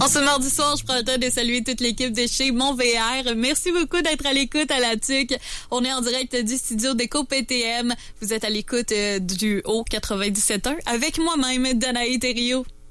En ce mardi soir, je prends le temps de saluer toute l'équipe de chez MonVR. Merci beaucoup d'être à l'écoute à la TUC. On est en direct du studio d'EcoPTM. Vous êtes à l'écoute du Haut 97.1 avec moi-même, Danaï Thériault.